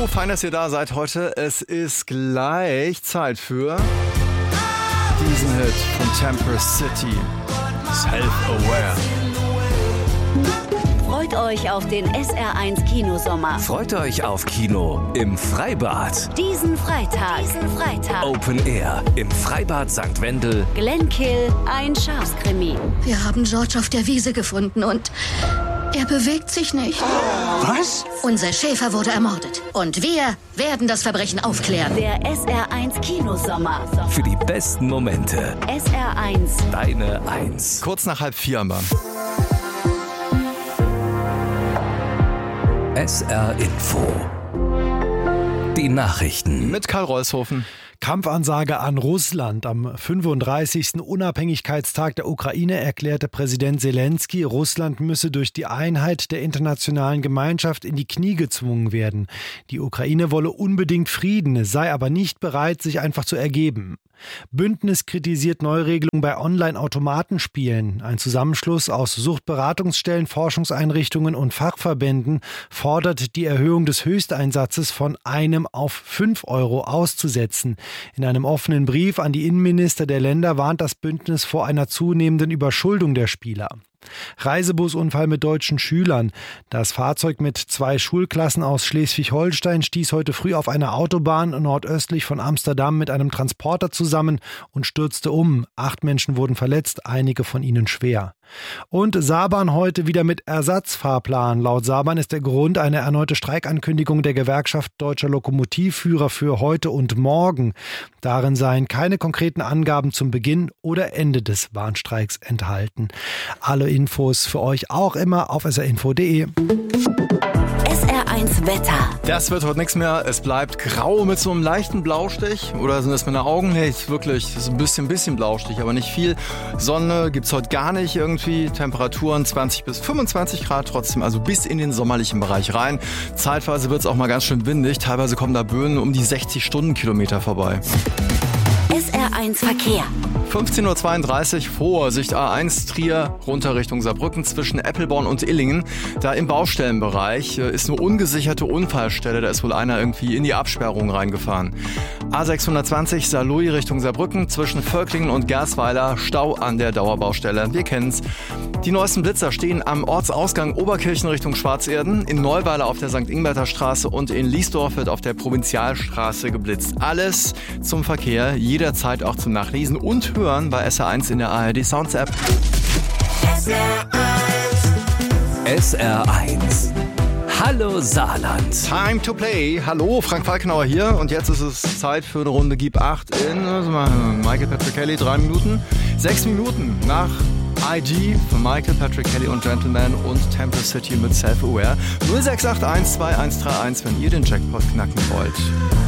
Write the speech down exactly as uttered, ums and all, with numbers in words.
Hallo, fein, dass ihr da seid heute. Es ist gleich Zeit für diesen Hit von Temper City, Self-Aware. Freut euch auf den S R eins Kinosommer. Freut euch auf Kino im Freibad. Diesen Freitag. Diesen Freitag. Open Air im Freibad Sankt Wendel. Glenkill, ein Schafskrimi. Wir haben George auf der Wiese gefunden und er bewegt sich nicht. Was? Unser Schäfer wurde ermordet. Und wir werden das Verbrechen aufklären. Der S R eins Kinosommer. Für die besten Momente. S R eins. Deine Eins. Kurz nach halb vier am Band. S R Info. Die Nachrichten. Mit Karl Rolshofen. Kampfansage an Russland. Am fünfunddreißigsten Unabhängigkeitstag der Ukraine erklärte Präsident Selenskyj, Russland müsse durch die Einheit der internationalen Gemeinschaft in die Knie gezwungen werden. Die Ukraine wolle unbedingt Frieden, sei aber nicht bereit, sich einfach zu ergeben. Bündnis kritisiert Neuregelung bei Online-Automatenspielen. Ein Zusammenschluss aus Suchtberatungsstellen, Forschungseinrichtungen und Fachverbänden fordert die Erhöhung des Höchsteinsatzes von einem auf fünf Euro auszusetzen. In einem offenen Brief an die Innenminister der Länder warnt das Bündnis vor einer zunehmenden Überschuldung der Spieler. Reisebusunfall mit deutschen Schülern. Das Fahrzeug mit zwei Schulklassen aus Schleswig-Holstein stieß heute früh auf einer Autobahn nordöstlich von Amsterdam mit einem Transporter zusammen und stürzte um. Acht Menschen wurden verletzt, einige von ihnen schwer. Und Saban heute wieder mit Ersatzfahrplan. Laut Saban ist der Grund eine erneute Streikankündigung der Gewerkschaft Deutscher Lokomotivführer für heute und morgen. Darin seien keine konkreten Angaben zum Beginn oder Ende des Warnstreiks enthalten. Alle Infos für euch auch immer auf s r info punkt d e. S R eins Wetter. Das wird heute nichts mehr. Es bleibt grau mit so einem leichten Blaustich. Oder sind das meine Augen? Nee, wirklich, das ist ein bisschen, bisschen Blaustich, aber nicht viel. Sonne gibt's heute gar nicht irgendwie. Temperaturen zwanzig bis fünfundzwanzig Grad trotzdem, also bis in den sommerlichen Bereich rein. Zeitweise wird's auch mal ganz schön windig. Teilweise kommen da Böen um die sechzig Stundenkilometer vorbei. S R eins Verkehr. fünfzehn Uhr zweiunddreißig, Vorsicht A eins Trier, runter Richtung Saarbrücken zwischen Eppelborn und Illingen. Da im Baustellenbereich ist eine ungesicherte Unfallstelle, da ist wohl einer irgendwie in die Absperrung reingefahren. A sechshundertzwanzig, Saarlouis Richtung Saarbrücken zwischen Völklingen und Gersweiler, Stau an der Dauerbaustelle. Wir kennen's. Die neuesten Blitzer stehen am Ortsausgang Oberkirchen Richtung Schwarzerden, in Neuweiler auf der Sankt Ingberter Straße und in Liesdorf wird auf der Provinzialstraße geblitzt. Alles zum Verkehr, jederzeit auch zum Nachlesen und Hören bei S R eins in der A R D Sounds App. S R eins. Hallo Saarland. Time to play. Hallo, Frank Falkenauer hier und jetzt ist es Zeit für eine Runde Gib acht in also mal, Michael Patrick Kelly. Drei Minuten, sechs Minuten nach I G von Michael Patrick Kelly und Gentleman und Temper City mit Self-Aware. null sechs acht eins zwei eins drei eins, wenn ihr den Jackpot knacken wollt.